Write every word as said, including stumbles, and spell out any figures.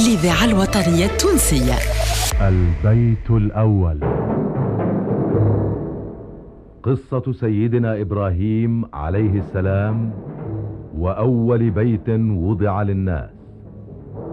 الإذاعة الوطنية التونسية. البيت الأول، قصة سيدنا إبراهيم عليه السلام وأول بيت وضع للناس.